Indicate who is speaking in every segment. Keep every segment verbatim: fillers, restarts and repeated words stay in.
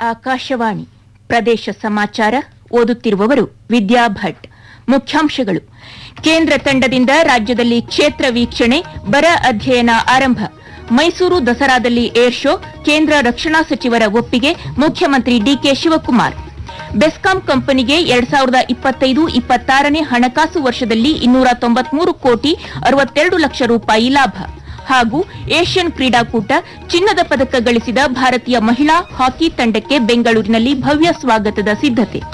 Speaker 1: ಆಕಾಶವಾಣಿ ಪ್ರದೇಶ ಸಮಾಚಾರ ಓದುತ್ತಿರುವವರು ವಿದ್ಯಾ ಭಟ್. ಮುಖ್ಯಾಂಶಗಳು: ಕೇಂದ್ರ ತಂಡದಿಂದ ರಾಜ್ಯದಲ್ಲಿ ಕ್ಷೇತ್ರ ವೀಕ್ಷಣೆ, ಬರ ಅಧ್ಯಯನ ಆರಂಭ. ಮೈಸೂರು ದಸರಾದಲ್ಲಿ ಏರ್ ಶೋ, ಕೇಂದ್ರ ರಕ್ಷಣಾ ಸಚಿವರ ಒಪ್ಪಿಗೆ. ಮುಖ್ಯಮಂತ್ರಿ ಡಿಕೆ ಶಿವಕುಮಾರ್. ಬೆಸ್ಕಾಂ ಕಂಪನಿಗೆ ಎರಡ್ ಸಾವಿರದ ಇಪ್ಪತ್ತೈದು ಇಪ್ಪತ್ತಾರನೇ ಹಣಕಾಸು ವರ್ಷದಲ್ಲಿ ಇನ್ನೂರ ತೊಂಬತ್ಮೂರು ಕೋಟಿ ಅರವತ್ತೆರಡು ಲಕ್ಷ ರೂಪಾಯಿ ಲಾಭ. ಹಾಗೂ ಏಷ್ಯನ್ ಕ್ರೀಡಾಕೂಟ, ಚಿನ್ನದ ಪದಕ ಗಳಿಸಿದ ಭಾರತೀಯ ಮಹಿಳಾ ಹಾಕಿ ತಂಡಕ್ಕೆ ಬೆಂಗಳೂರಿನಲ್ಲಿ ಭವ್ಯ ಸ್ವಾಗತದ ಸಿದ್ದತೆ.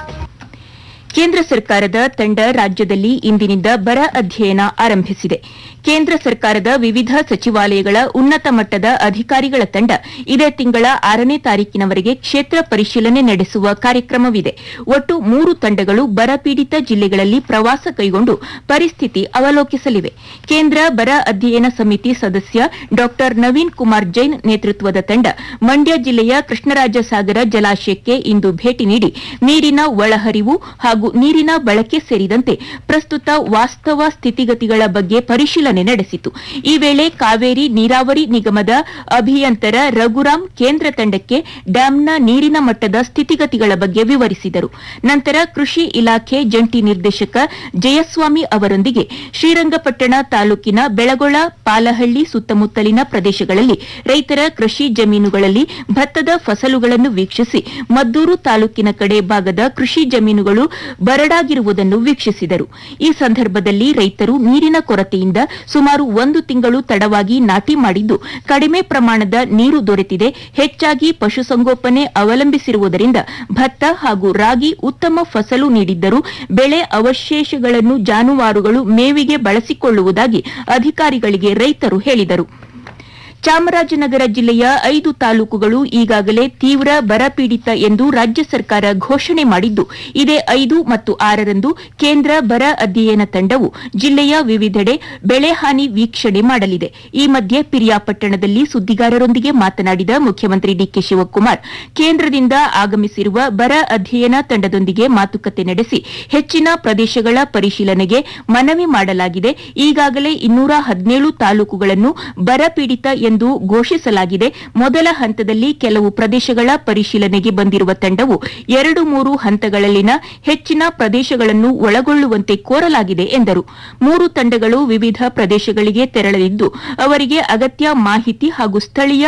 Speaker 1: ಕೇಂದ್ರ ಸರ್ಕಾರದ ತಂಡ ರಾಜ್ಯದಲ್ಲಿ ಇಂದಿನಿಂದ ಬರ ಅಧ್ಯಯನ ಆರಂಭಿಸಿದೆ. ಕೇಂದ್ರ ಸರ್ಕಾರದ ವಿವಿಧ ಸಚಿವಾಲಯಗಳ ಉನ್ನತ ಮಟ್ಟದ ಅಧಿಕಾರಿಗಳ ತಂಡ ಇದೇ ತಿಂಗಳ ಆರನೇ ತಾರೀಕಿನವರೆಗೆ ಕ್ಷೇತ್ರ ಪರಿಶೀಲನೆ ನಡೆಸುವ ಕಾರ್ಯಕ್ರಮವಿದೆ. ಒಟ್ಟು ಮೂರು ತಂಡಗಳು ಬರಪೀಡಿತ ಜಿಲ್ಲೆಗಳಲ್ಲಿ ಪ್ರವಾಸ ಕೈಗೊಂಡು ಪರಿಸ್ಥಿತಿ ಅವಲೋಕಿಸಲಿವೆ. ಕೇಂದ್ರ ಬರ ಅಧ್ಯಯನ ಸಮಿತಿ ಸದಸ್ಯ ಡಾ ನವೀನ್ ಕುಮಾರ್ ಜೈನ್ ನೇತೃತ್ವದ ತಂಡ ಮಂಡ್ಯ ಜಿಲ್ಲೆಯ ಕೃಷ್ಣರಾಜಸಾಗರ ಜಲಾಶಯಕ್ಕೆ ಇಂದು ಭೇಟಿ ನೀಡಿ ನೀರಿನ ಒಳಹರಿವು ಹಾಗೂ ನೀರಿನ ಬಳಕೆ ಸೇರಿದಂತೆ ಪ್ರಸ್ತುತ ವಾಸ್ತವ ಸ್ಥಿತಿಗತಿಗಳ ಬಗ್ಗೆ ಪರಿಶೀಲನೆ ನಡೆಸಿತು. ಈ ವೇಳೆ ಕಾವೇರಿ ನೀರಾವರಿ ನಿಗಮದ ಅಭಿಯಂತರ ರಘುರಾಮ್ ಕೇಂದ್ರ ತಂಡಕ್ಕೆ ಡ್ಯಾಂನ ನೀರಿನ ಮಟ್ಟದ ಸ್ಥಿತಿಗತಿಗಳ ಬಗ್ಗೆ ವಿವರಿಸಿದರು. ನಂತರ ಕೃಷಿ ಇಲಾಖೆ ಜಂಟಿ ನಿರ್ದೇಶಕ ಜಯಸ್ವಾಮಿ ಅವರೊಂದಿಗೆ ಶ್ರೀರಂಗಪಟ್ಟಣ ತಾಲೂಕಿನ ಬೆಳಗೊಳ, ಪಾಲಹಳ್ಳಿ ಸುತ್ತಮುತ್ತಲಿನ ಪ್ರದೇಶಗಳಲ್ಲಿ ರೈತರ ಕೃಷಿ ಜಮೀನುಗಳಲ್ಲಿ ಭತ್ತದ ಫಸಲುಗಳನ್ನು ವೀಕ್ಷಿಸಿ ಮದ್ದೂರು ತಾಲೂಕಿನ ಕಡೆ ಭಾಗದ ಕೃಷಿ ಜಮೀನುಗಳು ಬರಡಾಗಿರುವುದನ್ನು ವೀಕ್ಷಿಸಿದರು. ಈ ಸಂದರ್ಭದಲ್ಲಿ ರೈತರು ನೀರಿನ ಕೊರತೆಯಿಂದ ಸುಮಾರು ಒಂದು ತಿಂಗಳು ತಡವಾಗಿ ನಾಟಿ ಮಾಡಿದ್ದು, ಕಡಿಮೆ ಪ್ರಮಾಣದ ನೀರು ದೊರೆತಿದೆ, ಹೆಚ್ಚಾಗಿ ಪಶುಸಂಗೋಪನೆ ಅವಲಂಬಿಸಿರುವುದರಿಂದ ಭತ್ತ ಹಾಗೂ ರಾಗಿ ಉತ್ತಮ ಫಸಲು ನೀಡಿದ್ದರೂ ಬೆಳೆ ಅವಶೇಷಗಳನ್ನು ಜಾನುವಾರುಗಳು ಮೇವಿಗೆ ಬಳಸಿಕೊಳ್ಳುವುದಾಗಿ ಅಧಿಕಾರಿಗಳಿಗೆ ರೈತರು ಹೇಳಿದರು. ಚಾಮರಾಜನಗರ ಜಿಲ್ಲೆಯ ಐದು ತಾಲೂಕುಗಳು ಈಗಾಗಲೇ ತೀವ್ರ ಬರಪೀಡಿತ ಎಂದು ರಾಜ್ಯ ಸರ್ಕಾರ ಘೋಷಣೆ ಮಾಡಿದ್ದು, ಇದೇ ಐದು ಮತ್ತು ಆರರಂದು ಕೇಂದ್ರ ಬರ ಅಧ್ಯಯನ ತಂಡವು ಜಿಲ್ಲೆಯ ವಿವಿಧೆಡೆ ಬೆಳೆ ಹಾನಿ ವೀಕ್ಷಣೆ ಮಾಡಲಿದೆ. ಈ ಮಧ್ಯೆ ಪಿರಿಯಾಪಟ್ಟಣದಲ್ಲಿ ಸುದ್ದಿಗಾರರೊಂದಿಗೆ ಮಾತನಾಡಿದ ಮುಖ್ಯಮಂತ್ರಿ ಡಿಕೆ ಶಿವಕುಮಾರ್, ಕೇಂದ್ರದಿಂದ ಆಗಮಿಸಿರುವ ಬರ ಅಧ್ಯಯನ ತಂಡದೊಂದಿಗೆ ಮಾತುಕತೆ ನಡೆಸಿ ಹೆಚ್ಚಿನ ಪ್ರದೇಶಗಳ ಪರಿಶೀಲನೆಗೆ ಮನವಿ ಮಾಡಲಾಗಿದೆ. ಈಗಾಗಲೇ ಇನ್ನೂರ ಹದಿನೇಳು ತಾಲೂಕುಗಳನ್ನು ಬರಪೀಡಿತ ಎಂದು ಘೋಷಿಸಲಾಗಿದೆ. ಮೊದಲ ಹಂತದಲ್ಲಿ ಕೆಲವು ಪ್ರದೇಶಗಳ ಪರಿಶೀಲನೆಗೆ ಬಂದಿರುವ ತಂಡವು ಎರಡು ಮೂರು ಹಂತಗಳಲ್ಲಿನ ಹೆಚ್ಚಿನ ಪ್ರದೇಶಗಳನ್ನು ಒಳಗೊಳ್ಳುವಂತೆ ಕೋರಲಾಗಿದೆ ಎಂದರು. ಮೂರು ತಂಡಗಳು ವಿವಿಧ ಪ್ರದೇಶಗಳಿಗೆ ತೆರಳಲಿದ್ದು ಅವರಿಗೆ ಅಗತ್ಯ ಮಾಹಿತಿ ಹಾಗೂ ಸ್ಥಳೀಯ